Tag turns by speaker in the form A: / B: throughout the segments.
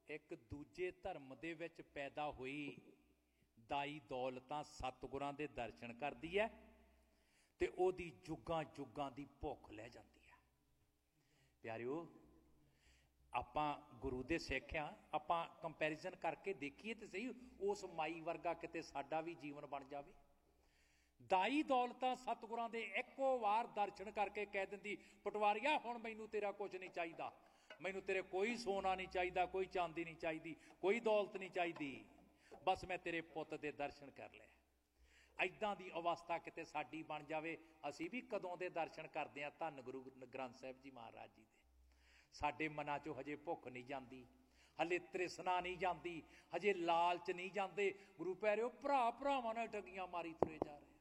A: एक दूजे धर्म दे विच पैदा हुई दाई दौलतां सतगुरां दे दर्शन करदी है ते ओदी जुगां जुगां दी भुख लै जांदी है। प्यारिओ आपां गुरु दे सिख हां, आपां कंपैरिजन करके देखिए तो सही उस माई वर्गा किते साडा भी जीवन बन जावे। दाई दौलतां सतगुरां दे इक्को वार दर्शन करके कह दिंदी पटवारिया हुण मैनू तेरा कुछ नहीं चाहिदा, मैनू तेरे कोई सोना नहीं चाहिदा, कोई चांदी नहीं चाहिदी, कोई दौलत नहीं चाहिदी, बस मैं तेरे पुत दे दर्शन कर ले। ऐदां दी अवस्था किते साडी बन जावे, असीं भी कदों दे दर्शन करदे हां धन गुरु ग्रंथ साहिब जी महाराज जी दे। साडे मनां चों हजे भुख नहीं जांदी, हले तृष्णा नहीं जाती, हजे लालच नहीं जाते। गुरु पैरिओ भरा भरावां नाल ठगियां मारी तुरे जा रहे,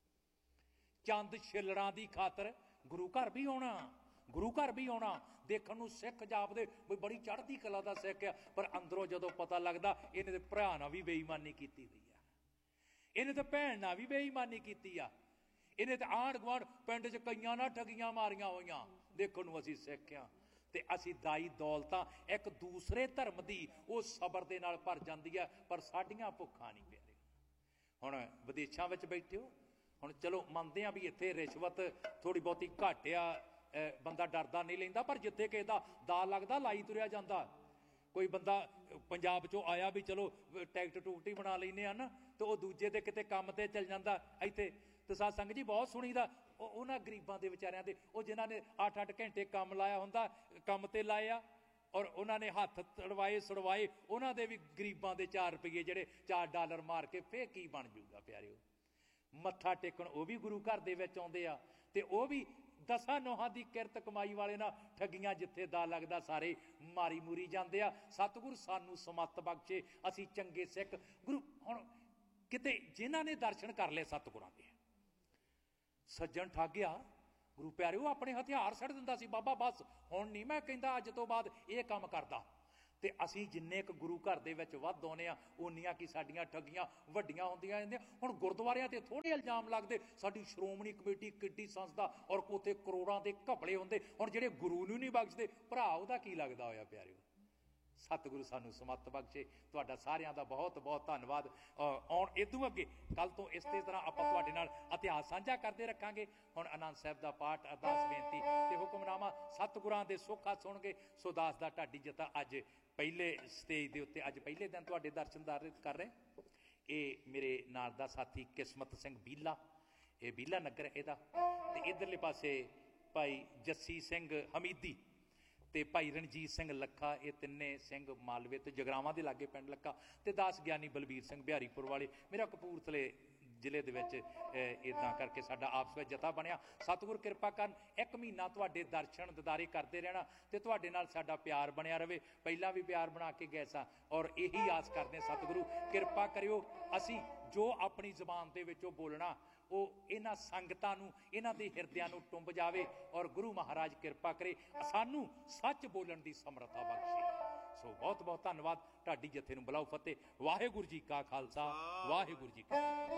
A: चंद छिलड़ां दी खातर गुरु घर भी आउणा, गुरु घर भी आउणा। देखण नूं सिख जापदे भी बड़ी चढ़दी कला दा सिख आ, पर अंदरों जदों पता लगदा इहने ते भरा नाल भी बेईमानी कीती हुई आ, इहने ते भैण नाल भी बेईमानी कीती आ, इहने ते आंढ गुआंढ पिंड च कईयां नाल ठगियां मारियां होईयां। देखण नूं असीं सिख आ ते असीं दाई दौलतां एक दूसरे धर्म दी वो सबर दे नाल भर जांदी है, पर साडियां भुੱਖਾਂ नहीं प्यारे। हुण विदेशां विच बैठे हो, हुण चलो मनदे आ भी इत्थे रिश्वत थोड़ी बहुती घट आ, बंदा डरदा नहीं लैंदा, पर जिथे किसे दा दा लगदा लाई तुरिया जांदा। कोई बंदा पंजाब चों आया भी चलो टैकट टूकट ही बना लैने आ ना, तो वह दूजे दे किते काम ते चल जांदा। इत्थे तो सत्संग जी बहुत सुनीदा उन्हां गरीबां दे विचारियां दे, वो जिन्हां ने 8-8 घंटे काम लाया हुंदा, काम ते लाए आ और उन्होंने हाथ तड़वाए सड़वाए, उन्होंने भी गरीबां दे 4 रुपये जेडे $4 मार के फिर की बन जूगा प्यारिओ। मत्था टेकण वो भी गुरु घर दे विच आउंदे आ ते वो भी 10 नोहां दी किरत कमाई वाले ना ठगियां जिथे दा लगदा सारे मारी मूरी जांदे आ। सतगुरु सानू समत बख्शे, असीं चंगे सिख गुरु। हुण किते जिन्हां ने दर्शन कर ले सतगुरां दे, सज्जन ठग गया गुरु प्यारे वो अपने हथियार सड़ दिंदा सी, बाबा बस हुण नहीं मैं कहंदा अज तो बाद ये काम करदा। ते असीं जिन्ने क गुरु घर दे विच वध आउणे आ उन्नियां कि साडीआं ठगियां वड्डियां हुंदियां जांदियां। हुण गुरुद्वारिआं ते थोड़े इल्जाम लगदे, साडी श्रोमणी कमेटी किड्डी संस्था और उत्थे करोड़ां दे घपले हुंदे, हुण जिहड़े गुरु नूं नहीं बख्शदे भरा उहदा की लगदा होया प्यारिओ। सतगुरु सानू समत बख्शे। तुहाडा सारिआं दा बहुत बहुत धन्नवाद। आउण इदों अगे कल तो इस तरह आपां तुहाडे नाल इतिहास साझा करदे रखांगे। हुण आनंद साहिब दा पाठ अरदास बेनती ते हुक्मनामा सतगुरां दे सोखा सुणगे। सो दास दा ढाडी जथा अज पहले स्टेज दे उत्ते अज पहले दिन तुहाडे दर्शनदार कर रहे। ये मेरे नाल दा साथी किस्मत सिंह बीला, ये बीला नगर इहदा, ते इधरले पासे भाई जस्सी सिंह हमीदी ते भाई रणजीत सिंह लखा, ये तिन्ने सिंह मालवे तो जगरावां दे लागे पिंड लखा, ते दास ज्ञानी बलबीर सिंह बिहारीपुर वाले। मेरा कपूरथले जिले दे विच इदां करके साडा आपस विच जथा बनिया। सतगुर किरपा करन 1 महीना तुहाडे दर्शन दीदारे करते रहना ते तुहाडे नाल साडा प्यार बनिया रवे। पहला भी प्यार बना के गए सां और यही आस करदे सतगुरु किरपा करियो असीं जो अपनी जबान दे विचों बोलना वो इन्हां संगतां नूं इन्हां दे हिरदिआं नूं टुंब जावे और गुरु महाराज किरपा करे सानू सच बोलण दी समर्था बख्शे। सो बहुत बहुत धन्नवाद। ढाडी जथे नूं बुलाओ फतेह। वाहिगुरू जी का खालसा, वाहिगुरू जी की फतेह।